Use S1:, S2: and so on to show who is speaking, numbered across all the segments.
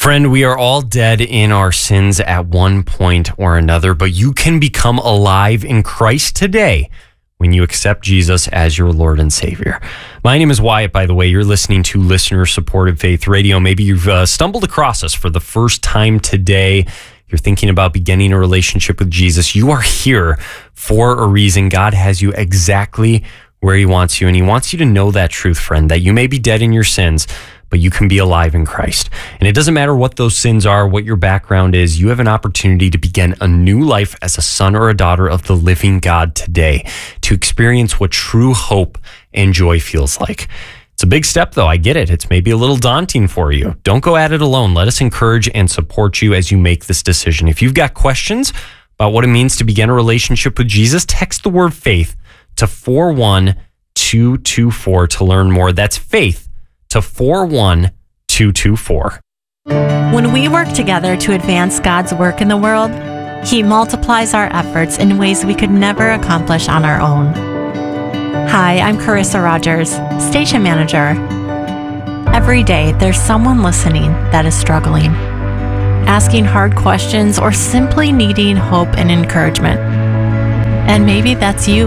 S1: Friend, we are all dead in our sins at one point or another, but you can become alive in Christ today when you accept Jesus as your Lord and Savior. My name is Wyatt, by the way. You're listening to Listener-Supported Faith Radio. Maybe you've stumbled across us for the first time today. You're thinking about beginning a relationship with Jesus. You are here for a reason. God has you exactly where He wants you, and He wants you to know that truth, friend, that you may be dead in your sins, but you can be alive in Christ. And it doesn't matter what those sins are, what your background is, you have an opportunity to begin a new life as a son or a daughter of the living God today, to experience what true hope and joy feels like. It's a big step, though. I get it. It's maybe a little daunting for you. Don't go at it alone. Let us encourage and support you as you make this decision. If you've got questions about what it means to begin a relationship with Jesus, text the word faith to 41224 to learn more. That's faith to 41224.
S2: When we work together to advance God's work in the world, He multiplies our efforts in ways we could never accomplish on our own. Hi, I'm Carissa Rogers, Station Manager. Every day, there's someone listening that is struggling, asking hard questions, or simply needing hope and encouragement. And maybe that's you.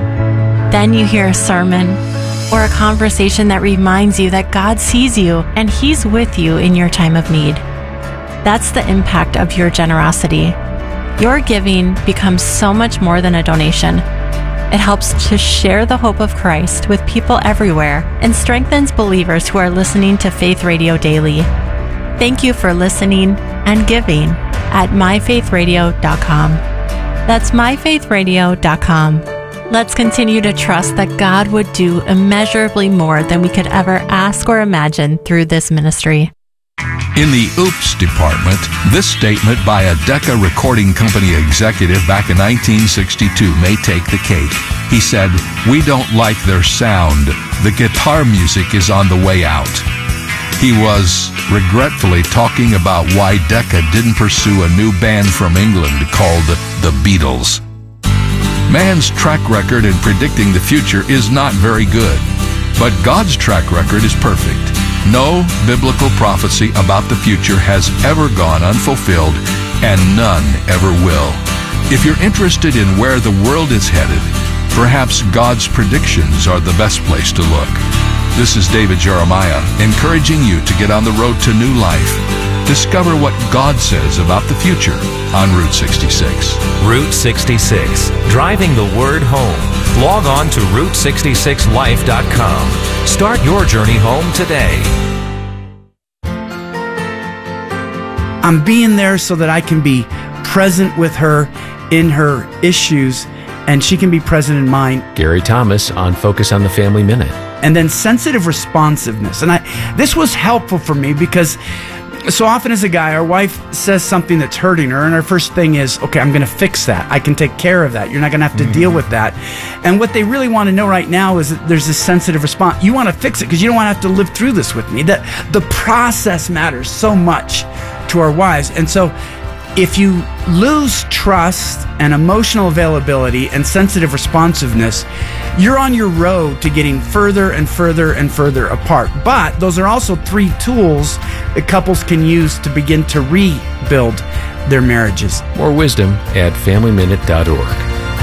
S2: Then you hear a sermon or a conversation that reminds you that God sees you and He's with you in your time of need. That's the impact of your generosity. Your giving becomes so much more than a donation. It helps to share the hope of Christ with people everywhere and strengthens believers who are listening to Faith Radio daily. Thank you for listening and giving at myfaithradio.com. That's myfaithradio.com. Let's continue to trust that God would do immeasurably more than we could ever ask or imagine through this ministry.
S3: In the Oops department, this statement by a Decca Recording Company executive back in 1962 may take the cake. He said, "We don't like their sound. The guitar music is on the way out." He was regretfully talking about why Decca didn't pursue a new band from England called the Beatles. Man's track record in predicting the future is not very good, but God's track record is perfect. No biblical prophecy about the future has ever gone unfulfilled, and none ever will. If you're interested in where the world is headed, perhaps God's predictions are the best place to look. This is David Jeremiah, encouraging you to get on the road to new life. Discover what God says about the future on Route 66.
S4: Route 66, driving the word home. Log on to Route66Life.com. Start your journey home today.
S5: I'm being there so that I can be present with her in her issues, and she can be present in mine.
S6: Gary Thomas on Focus on the Family Minute.
S5: And then sensitive responsiveness. And this was helpful for me because so often as a guy, our wife says something that's hurting her, and our first thing is, okay, I'm going to fix that. I can take care of that. You're not going to have to deal with that. And what they really want to know right now is that there's this sensitive response. You want to fix it because you don't want to have to live through this with me. That the process matters so much to our wives. And so if you lose trust and emotional availability and sensitive responsiveness, you're on your road to getting further and further and further apart. But those are also 3 tools that couples can use to begin to rebuild their marriages.
S6: More wisdom at FamilyMinute.org.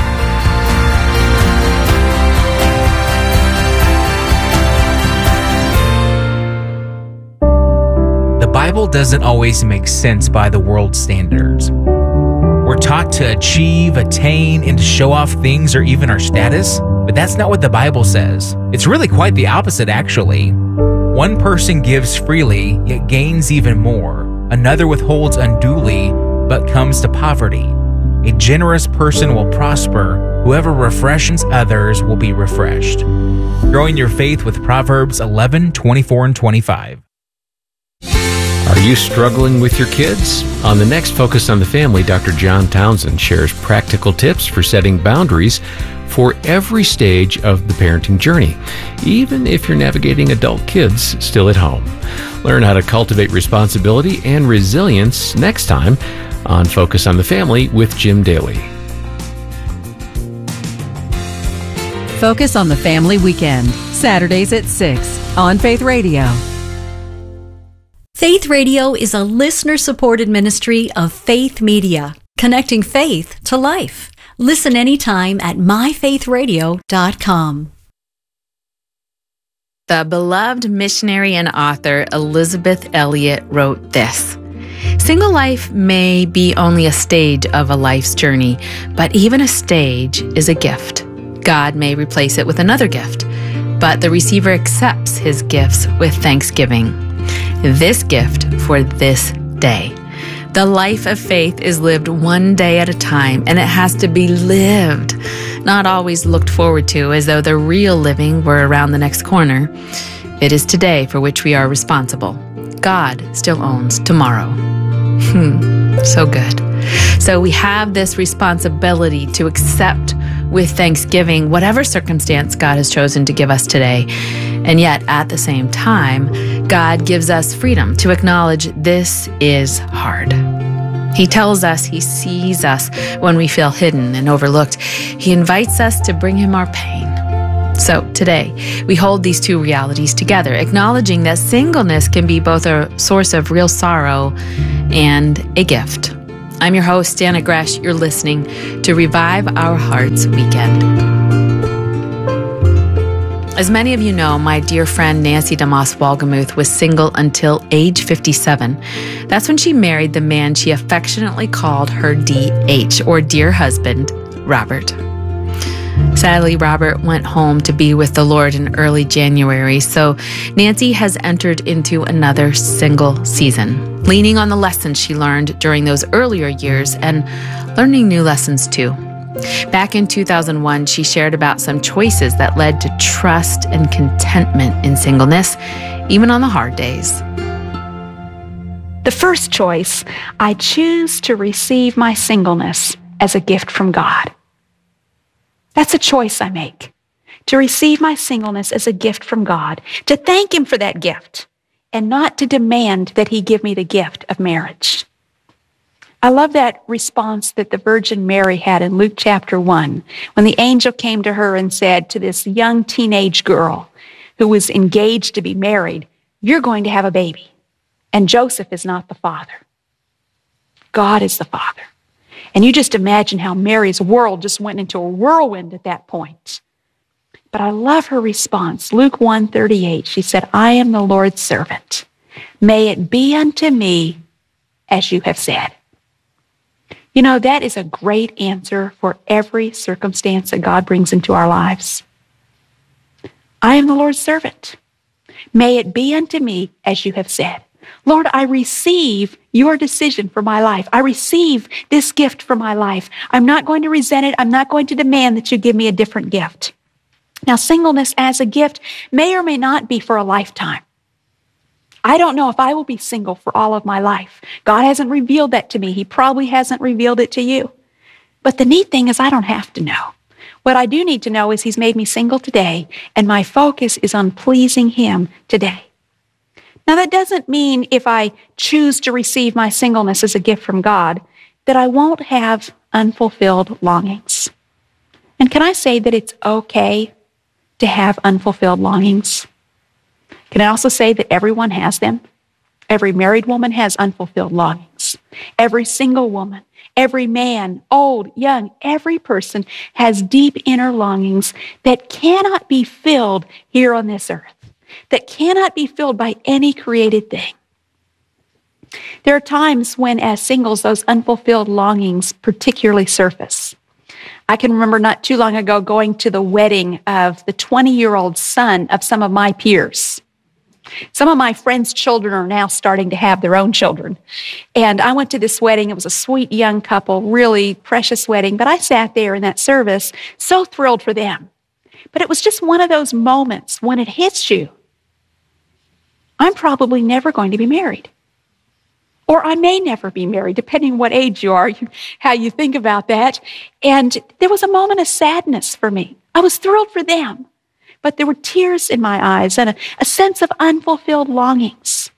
S7: The Bible doesn't always make sense by the world's standards. We're taught to achieve, attain, and to show off things or even our status, but that's not what the Bible says. It's really quite the opposite, actually. One person gives freely, yet gains even more. Another withholds unduly, but comes to poverty. A generous person will prosper. Whoever refreshes others will be refreshed. Growing your faith with Proverbs 11, 24, and 25.
S6: Are you struggling with your kids? On the next Focus on the Family, Dr. John Townsend shares practical tips for setting boundaries for every stage of the parenting journey, even if you're navigating adult kids still at home. Learn how to cultivate responsibility and resilience next time on Focus on the Family with Jim Daly.
S8: Focus on the Family Weekend, Saturdays at 6 on Faith Radio. Faith Radio is a listener-supported ministry of Faith Media, connecting faith to life. Listen anytime at myfaithradio.com.
S9: The beloved missionary and author Elizabeth Elliot wrote this: "Single life may be only a stage of a life's journey, but even a stage is a gift. God may replace it with another gift, but the receiver accepts his gifts with thanksgiving. This gift for this day. The life of faith is lived one day at a time, and it has to be lived, not always looked forward to as though the real living were around the next corner. It is today for which we are responsible. God still owns tomorrow." So good. So we have this responsibility to accept with thanksgiving whatever circumstance God has chosen to give us today. And yet, at the same time, God gives us freedom to acknowledge this is hard. He tells us he sees us when we feel hidden and overlooked. He invites us to bring him our pain. So today, we hold these two realities together, acknowledging that singleness can be both a source of real sorrow and a gift. I'm your host, Dana Gresh. You're listening to Revive Our Hearts Weekend. As many of you know, my dear friend Nancy DeMoss Wolgemuth was single until age 57. That's when she married the man she affectionately called her DH, or dear husband, Robert. Sadly, Robert went home to be with the Lord in early January, so Nancy has entered into another single season, leaning on the lessons she learned during those earlier years and learning new lessons too. Back in 2001, she shared about some choices that led to trust and contentment in singleness, even on the hard days.
S10: The first choice, I choose to receive my singleness as a gift from God. That's a choice I make, to receive my singleness as a gift from God, to thank him for that gift, and not to demand that he give me the gift of marriage. I love that response that the Virgin Mary had in Luke chapter 1, when the angel came to her and said to this young teenage girl who was engaged to be married, "You're going to have a baby, and Joseph is not the father. God is the father." And you just imagine how Mary's world just went into a whirlwind at that point. But I love her response. Luke 1:38, she said, "I am the Lord's servant. May it be unto me as you have said." You know, that is a great answer for every circumstance that God brings into our lives. I am the Lord's servant. May it be unto me as you have said. Lord, I receive your decision for my life. I receive this gift for my life. I'm not going to resent it. I'm not going to demand that you give me a different gift. Now, singleness as a gift may or may not be for a lifetime. I don't know if I will be single for all of my life. God hasn't revealed that to me. He probably hasn't revealed it to you. But the neat thing is I don't have to know. What I do need to know is he's made me single today, and my focus is on pleasing him today. Now, that doesn't mean if I choose to receive my singleness as a gift from God, that I won't have unfulfilled longings. And can I say that it's okay to have unfulfilled longings? Can I also say that everyone has them? Every married woman has unfulfilled longings. Every single woman, every man, old, young, every person has deep inner longings that cannot be filled here on this earth, that cannot be filled by any created thing. There are times when, as singles, those unfulfilled longings particularly surface. I can remember not too long ago going to the wedding of the 20-year-old son of some of my peers. Some of my friends' children are now starting to have their own children. And I went to this wedding. It was a sweet young couple, really precious wedding. But I sat there in that service, so thrilled for them. But it was just one of those moments when it hits you. I'm probably never going to be married. Or I may never be married, depending what age you are, how you think about that. And there was a moment of sadness for me. I was thrilled for them. But there were tears in my eyes and a sense of unfulfilled longings.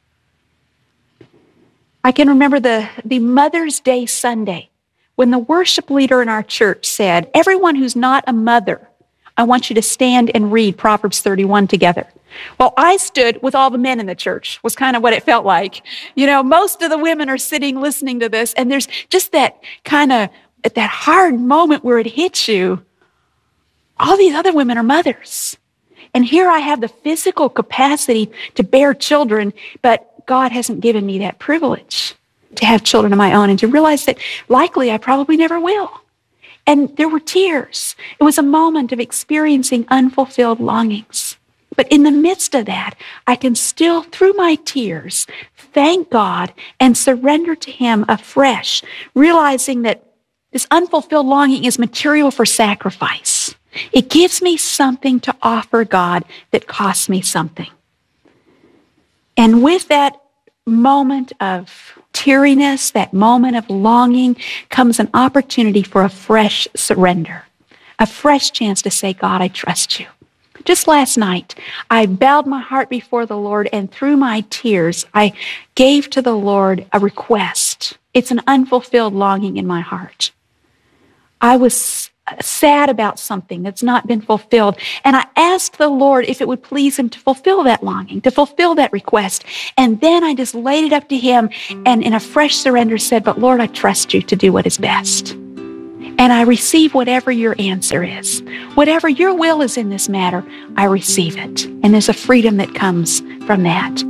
S10: I can remember the Mother's Day Sunday when the worship leader in our church said, "Everyone who's not a mother, I want you to stand and read Proverbs 31 together." Well, I stood with all the men in the church, was kind of what it felt like. You know, most of the women are sitting listening to this, and there's just that kind of, at that hard moment where it hits you, all these other women are mothers. And here I have the physical capacity to bear children, but God hasn't given me that privilege to have children of my own and to realize that likely I probably never will. And there were tears. It was a moment of experiencing unfulfilled longings. But in the midst of that, I can still, through my tears, thank God and surrender to Him afresh, realizing that this unfulfilled longing is material for sacrifice. It gives me something to offer God that costs me something. And with that moment of teariness, that moment of longing, comes an opportunity for a fresh surrender, a fresh chance to say, God, I trust you. Just last night, I bowed my heart before the Lord, and through my tears, I gave to the Lord a request. It's an unfulfilled longing in my heart. I was sad about something that's not been fulfilled, and I asked the Lord if it would please Him to fulfill that longing, to fulfill that request. And then I just laid it up to Him, and in a fresh surrender said, but Lord, I trust you to do what is best. And I receive whatever your answer is. Whatever your will is in this matter, I receive it. And there's a freedom that comes from that.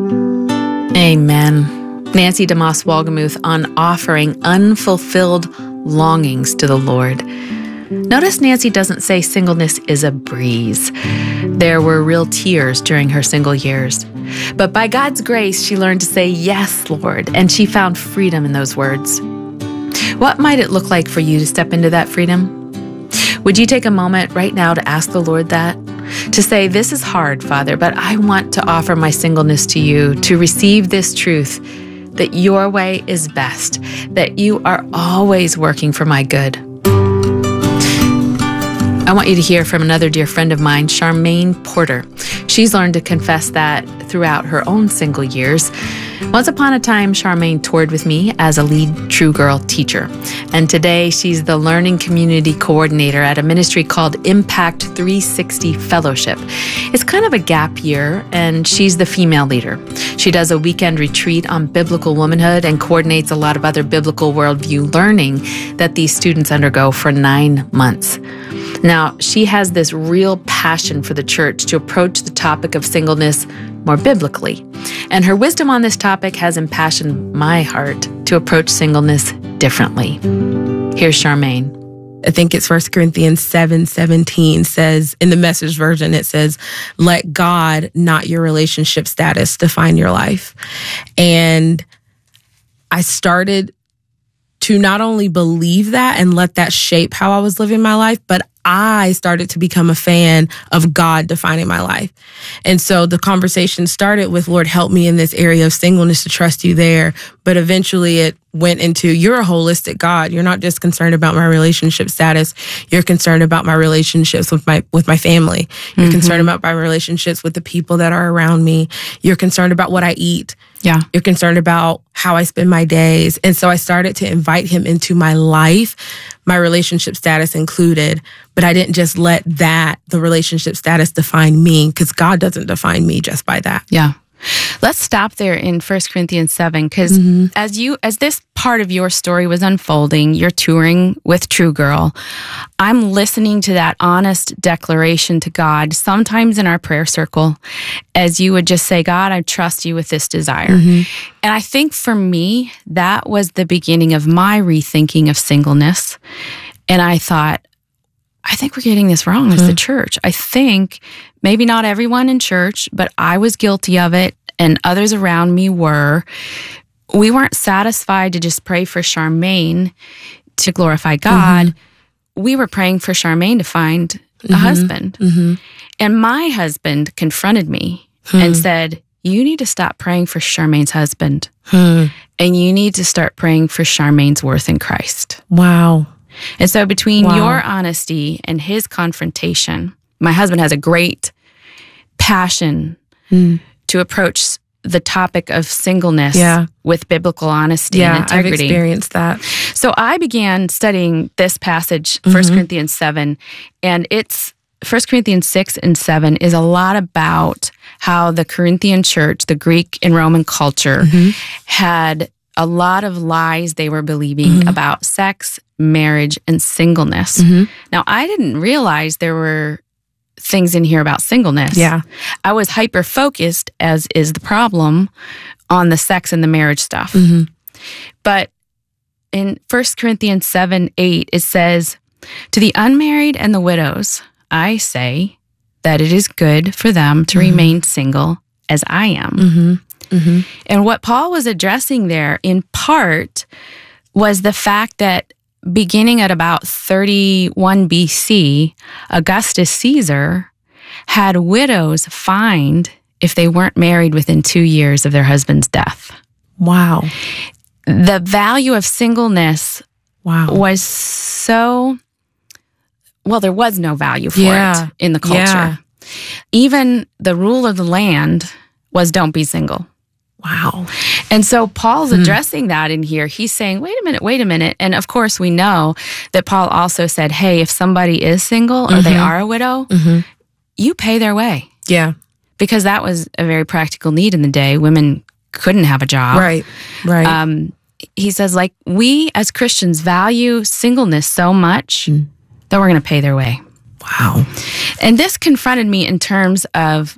S9: Amen. Nancy DeMoss Wolgemuth on offering unfulfilled longings to the Lord. Notice Nancy doesn't say singleness is a breeze. There were real tears during her single years. But by God's grace, she learned to say, yes, Lord, and she found freedom in those words. What might it look like for you to step into that freedom? Would you take a moment right now to ask the Lord that? To say, this is hard, Father, but I want to offer my singleness to you, to receive this truth that your way is best, that you are always working for my good. I want you to hear from another dear friend of mine, Charmaine Porter. She's learned to confess that throughout her own single years. Once upon a time, Charmaine toured with me as a lead True Girl teacher. And today, she's the learning community coordinator at a ministry called Impact 360 Fellowship. It's kind of a gap year, and she's the female leader. She does a weekend retreat on biblical womanhood and coordinates a lot of other biblical worldview learning that these students undergo for 9 months. Now, she has this real passion for the church to approach the topic of singleness more biblically. And her wisdom on this topic has impassioned my heart to approach singleness differently. Here's Charmaine.
S11: I think it's 1 Corinthians 7:17 says, in the Message version, it says, let God, not your relationship status, define your life. And I started to not only believe that and let that shape how I was living my life, but I started to become a fan of God defining my life. And so the conversation started with, Lord, help me in this area of singleness to trust you there. But eventually it went into, you're a holistic God. You're not just concerned about my relationship status. You're concerned about my relationships with my family. You're concerned about my relationships with the people that are around me. You're concerned about what I eat.
S9: Yeah.
S11: You're concerned about how I spend my days. And so I started to invite him into my life, my relationship status included. But I didn't just let the relationship status define me, because God doesn't define me just by that.
S9: Yeah. Let's stop there in 1 Corinthians 7, because as this part of your story was unfolding, you're touring with True Girl, I'm listening to that honest declaration to God, sometimes in our prayer circle, as you would just say, God, I trust you with this desire. And I think for me, that was the beginning of my rethinking of singleness. And I thought, I think we're getting this wrong as the church. I think maybe not everyone in church, but I was guilty of it, and others around me were. We weren't satisfied to just pray for Charmaine to glorify God. We were praying for Charmaine to find a husband. And my husband confronted me and said, you need to stop praying for Charmaine's husband. And you need to start praying for Charmaine's worth in Christ.
S11: Wow.
S9: And so between your honesty and his confrontation, my husband has a great passion to approach the topic of singleness with biblical honesty and integrity.
S11: I've experienced that.
S9: So I began studying this passage, 1 Corinthians 7, and it's 1 Corinthians 6 and 7 is a lot about how the Corinthian church, the Greek and Roman culture, had a lot of lies they were believing about sex, marriage, and singleness. Now, I didn't realize there were things in here about singleness.
S11: Yeah.
S9: I was hyper-focused, as is the problem, on the sex and the marriage stuff. But in 1 Corinthians 7:8, it says, "To the unmarried and the widows, I say that it is good for them to remain single as I am." And what Paul was addressing there, in part, was the fact that beginning at about 31 BC, Augustus Caesar had widows fined if they weren't married within 2 years of their husband's death.
S11: Wow.
S9: The value of singleness was so, well, there was no value for it in the culture. Even the rule of the land was don't be single.
S11: Wow.
S9: And so Paul's addressing that in here. He's saying, wait a minute. And of course, we know that Paul also said, hey, if somebody is single or they are a widow, you pay their way.
S11: Yeah.
S9: Because that was a very practical need in the day. Women couldn't have a job.
S11: Right.
S9: He says, like, we as Christians value singleness so much that we're going to pay their way.
S11: Wow.
S9: And this confronted me in terms of,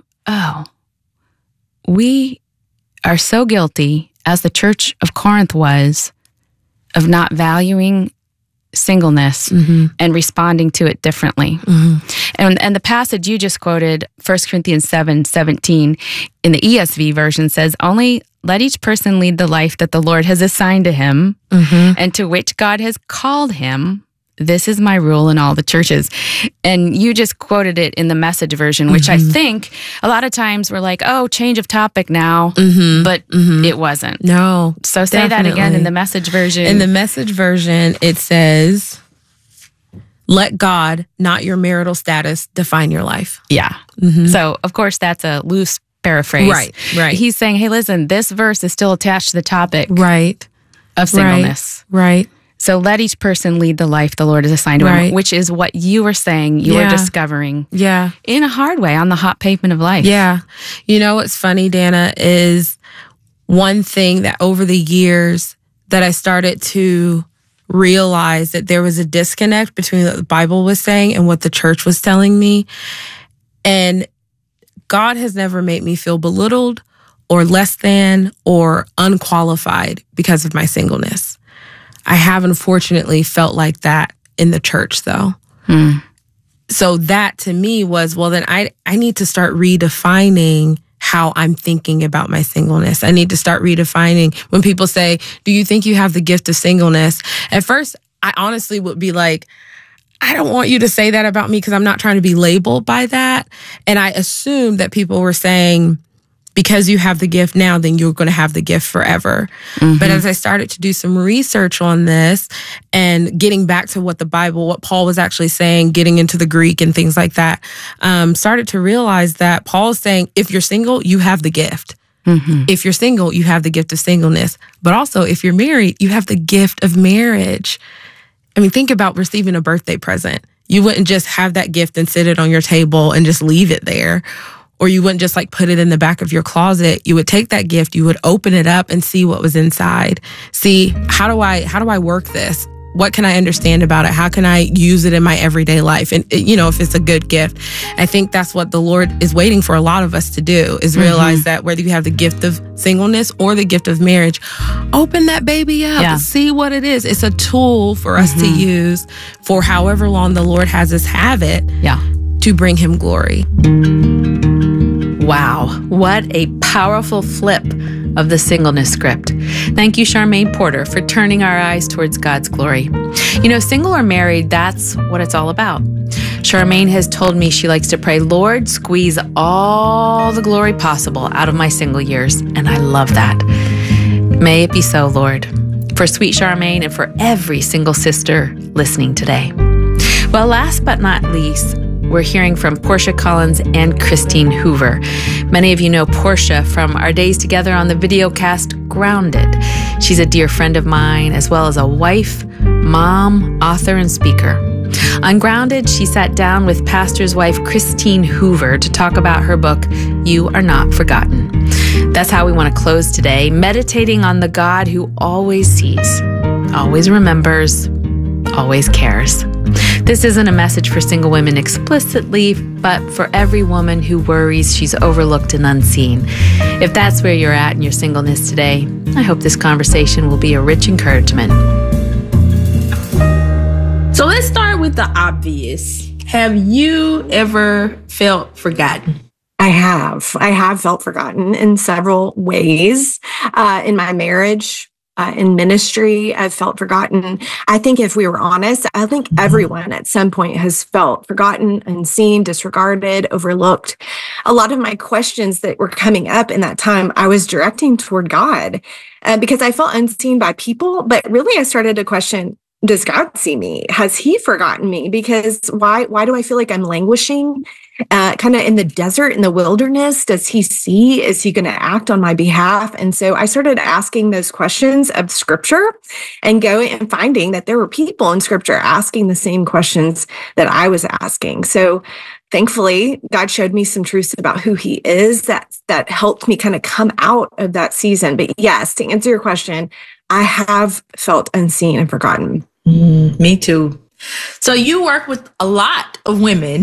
S9: we are so guilty, as the church of Corinth was, of not valuing singleness and responding to it differently. And the passage you just quoted, 1 Corinthians 7:17, in the ESV version says, "Only let each person lead the life that the Lord has assigned to him and to which God has called him. This is my rule in all the churches." And you just quoted it in the Message version, which I think a lot of times we're like, oh, change of topic now, but it wasn't.
S11: No.
S9: So say that again in the Message version.
S11: In the Message version, it says, "Let God, not your marital status, define your life."
S9: Yeah. So, of course, that's a loose paraphrase.
S11: Right.
S9: He's saying, hey, listen, this verse is still attached to the topic of singleness.
S11: Right.
S9: So let each person lead the life the Lord has assigned to him, which is what you were saying you were discovering in a hard way on the hot pavement of life.
S11: Yeah. You know what's funny, Dana, is one thing that over the years that I started to realize that there was a disconnect between what the Bible was saying and what the church was telling me. And God has never made me feel belittled or less than or unqualified because of my singleness. I have unfortunately felt like that in the church, though. So that to me was, well, then I need to start redefining how I'm thinking about my singleness. I need to start redefining when people say, do you think you have the gift of singleness? At first, I honestly would be like, I don't want you to say that about me because I'm not trying to be labeled by that. And I assumed that people were saying, because you have the gift now, then you're going to have the gift forever. But as I started to do some research on this and getting back to what the Bible, what Paul was actually saying, getting into the Greek and things like that, started to realize that Paul's saying, if you're single, you have the gift. If you're single, you have the gift of singleness. But also, if you're married, you have the gift of marriage. I mean, think about receiving a birthday present. You wouldn't just have that gift and sit it on your table and just leave it there. Or you wouldn't just like put it in the back of your closet. You would take that gift, you would open it up and see what was inside. See, how do I work this? What can I understand about it? How can I use it in my everyday life? And, you know, if it's a good gift, I think that's what the Lord is waiting for a lot of us to do, is realize that whether you have the gift of singleness or the gift of marriage, open that baby up and see what it is. It's a tool for us to use for however long the Lord has us have it to bring him glory.
S9: Wow, what a powerful flip of the singleness script. Thank you, Charmaine Porter, for turning our eyes towards God's glory. You know, single or married, that's what it's all about. Charmaine has told me she likes to pray, Lord, squeeze all the glory possible out of my single years, and I love that. May it be so, Lord, for sweet Charmaine and for every single sister listening today. Well, last but not least, we're hearing from Portia Collins and Christine Hoover. Many of you know Portia from our days together on the videocast Grounded. She's a dear friend of mine, as well as a wife, mom, author, and speaker. Ungrounded, she sat down with pastor's wife Christine Hoover to talk about her book, You Are Not Forgotten. That's how we want to close today, meditating on the God who always sees, always remembers, always cares. This isn't a message for single women explicitly, but for every woman who worries she's overlooked and unseen. If that's where you're at in your singleness today, I hope this conversation will be a rich encouragement.
S12: So let's start with the obvious. Have you ever felt forgotten?
S13: I have felt forgotten in several ways. In my marriage, in ministry, I've felt forgotten. I think if we were honest, I think everyone at some point has felt forgotten, unseen, disregarded, overlooked. A lot of my questions that were coming up in that time, I was directing toward God because I felt unseen by people. But really, I started to question, does God see me? Has he forgotten me? Because why do I feel like I'm languishing kind of in the desert, in the wilderness? Does he see? Is he going to act on my behalf? And so I started asking those questions of scripture and going and finding that there were people in scripture asking the same questions that I was asking. So thankfully, God showed me some truths about who he is that helped me kind of come out of that season. But yes, to answer your question, I have felt unseen and forgotten.
S12: Me too. So you work with a lot of women.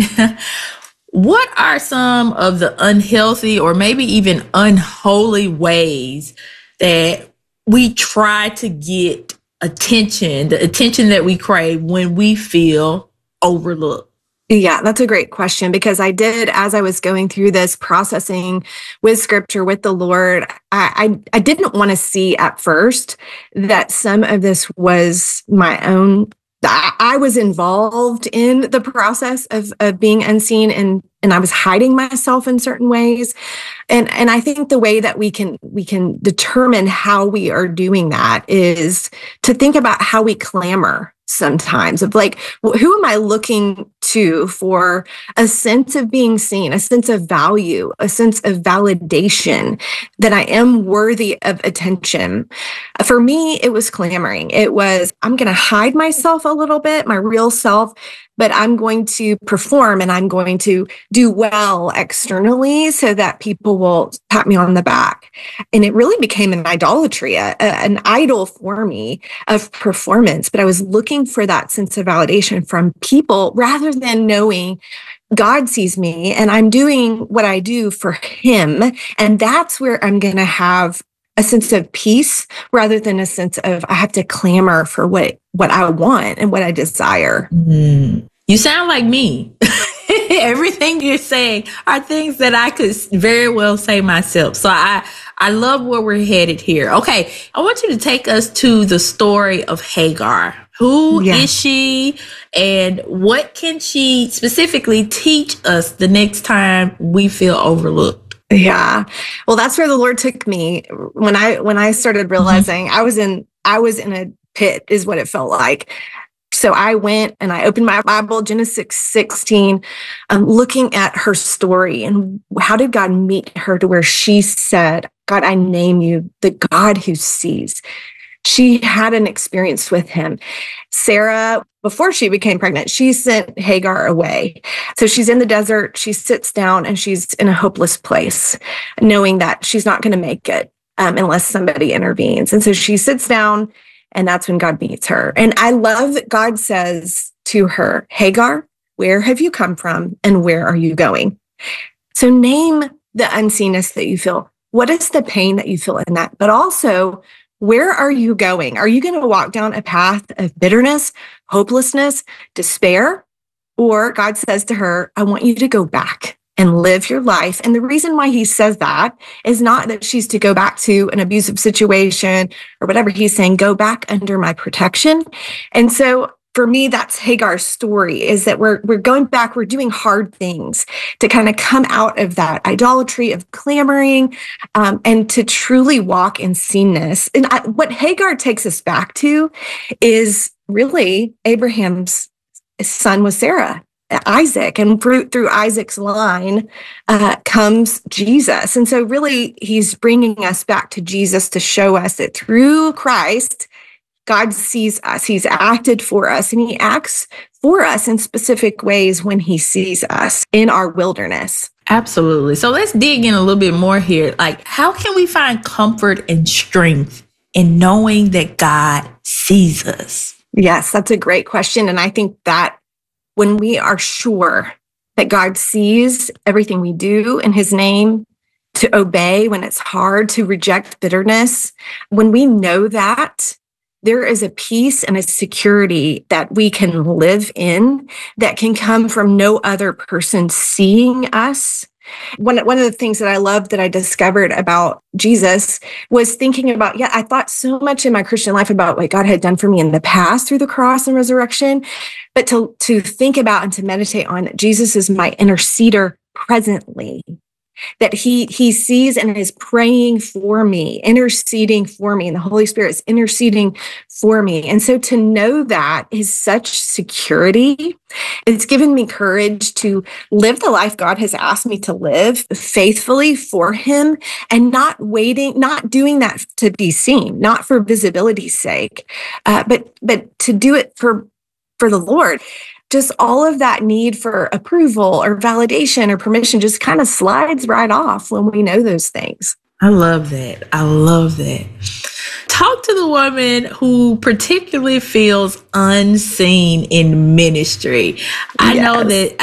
S12: What are some of the unhealthy or maybe even unholy ways that we try to get attention, the attention that we crave when we feel overlooked?
S13: Yeah, that's a great question, because I did, as I was going through this processing with scripture, with the Lord, I didn't want to see at first that some of this was my own. I was involved in the process of being unseen, and I was hiding myself in certain ways. And I think the way that we can determine how we are doing that is to think about how we clamor sometimes, of like, who am I looking to for a sense of being seen, a sense of value, a sense of validation, that I am worthy of attention. For me, it was clamoring. It was, I'm going to hide myself a little bit, my real self, but I'm going to perform and I'm going to do well externally so that people will pat me on the back. And it really became an idolatry, an idol for me of performance. But I was looking for that sense of validation from people rather than knowing God sees me and I'm doing what I do for him. And that's where I'm going to have a sense of peace rather than a sense of I have to clamor for what I want and what I desire.
S12: Mm-hmm. You sound like me. Everything you're saying are things that I could very well say myself. So I love where we're headed here. Okay, I want you to take us to the story of Hagar. Who is she, and what can she specifically teach us the next time we feel overlooked?
S13: Yeah. Well, that's where the Lord took me when I started realizing I was in a pit, is what it felt like. So I went and I opened my Bible, Genesis 6:16, looking at her story and how did God meet her to where she said, God, I name you the God who sees. She had an experience with him. Sarah, before she became pregnant, she sent Hagar away. So she's in the desert, she sits down and she's in a hopeless place, knowing that she's not going to make it unless somebody intervenes. And so she sits down, and that's when God meets her. And I love that God says to her, Hagar, where have you come from and where are you going? So name the unseenness that you feel. What is the pain that you feel in that? But also, where are you going? Are you going to walk down a path of bitterness, hopelessness, despair? Or God says to her, I want you to go back and live your life. And the reason why he says that is not that she's to go back to an abusive situation or whatever. He's saying, go back under my protection. And so for me, that's Hagar's story, is that we're going back, we're doing hard things to kind of come out of that idolatry of clamoring and to truly walk in seenness. And what Hagar takes us back to is really Abraham's son was Sarah, Isaac, and through Isaac's line comes Jesus. And so really he's bringing us back to Jesus to show us that through Christ, God sees us, he's acted for us, and he acts for us in specific ways when he sees us in our wilderness.
S12: Absolutely. So let's dig in a little bit more here. Like, how can we find comfort and strength in knowing that God sees us?
S13: Yes, that's a great question. And I think that when we are sure that God sees everything we do in his name, to obey when it's hard, to reject bitterness, when we know that, there is a peace and a security that we can live in that can come from no other person seeing us. One of the things that I loved that I discovered about Jesus was thinking about, I thought so much in my Christian life about what God had done for me in the past through the cross and resurrection, but to think about and to meditate on Jesus is my interceder presently. That he sees and is praying for me, interceding for me, and the Holy Spirit is interceding for me. And so to know that is such security. It's given me courage to live the life God has asked me to live faithfully for him and not doing that to be seen, not for visibility's sake, but to do it for the Lord. Just all of that need for approval or validation or permission just kind of slides right off when we know those things.
S12: I love that. I love that. Talk to the woman who particularly feels unseen in ministry. I know that